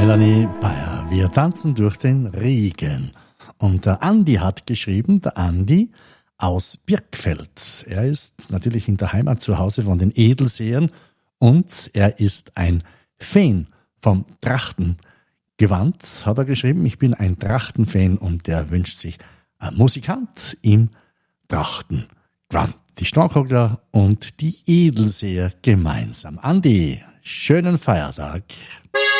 Melanie Bayer, wir tanzen durch den Regen. Und der Andi hat geschrieben, der Andi aus Birkfeld. Er ist natürlich in der Heimat zu Hause von den Edelsehern und er ist ein Fan vom Trachtengewand, hat er geschrieben. Ich bin ein Trachtenfan und er wünscht sich einen Musikant im Trachtengewand. Die Storchhogler und die Edelseher gemeinsam. Andi, schönen Feiertag.